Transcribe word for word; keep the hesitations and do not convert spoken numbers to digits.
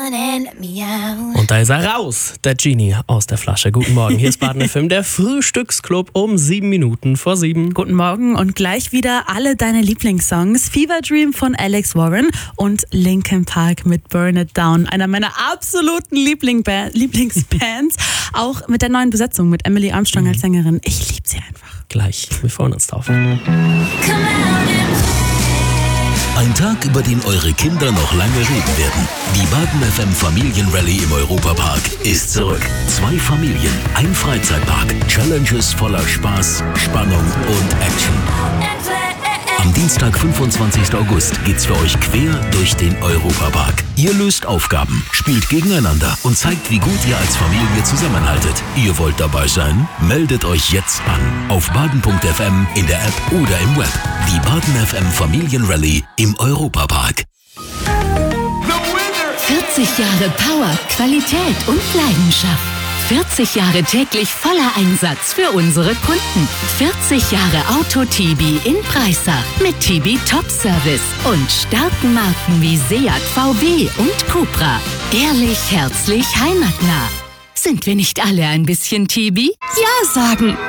Und da ist er raus, der Genie aus der Flasche. Guten Morgen, hier ist Baden F M, der Frühstücksclub um sieben Minuten vor sieben. Guten Morgen und gleich wieder alle deine Lieblingssongs. Fever Dream von Alex Warren und Linkin Park mit Burn It Down. Einer meiner absoluten Lieblingba- Lieblingsbands. Auch mit der neuen Besetzung mit Emily Armstrong mhm. als Sängerin. Ich liebe sie einfach. Gleich, wir freuen uns drauf. Ein Tag, über den eure Kinder noch lange reden werden. Die Baden F M Familienrallye im Europapark ist zurück. Zwei Familien, ein Freizeitpark, Challenges voller Spaß, Spannung und Action. Am Dienstag, fünfundzwanzigsten August, geht's für euch quer durch den Europapark. Ihr löst Aufgaben, spielt gegeneinander und zeigt, wie gut ihr als Familie zusammenhaltet. Ihr wollt dabei sein? Meldet euch jetzt an. Auf baden punkt f m, in der App oder im Web. Die Baden F M Familienrallye im Europapark. vierzig Jahre Power, Qualität und Leidenschaft. vierzig Jahre täglich voller Einsatz für unsere Kunden. vierzig Jahre Auto-Tibi in Breisach mit Tibi Top Service und starken Marken wie Seat, V W und Cupra. Ehrlich, herzlich, heimatnah. Sind wir nicht alle ein bisschen Tibi? Ja sagen!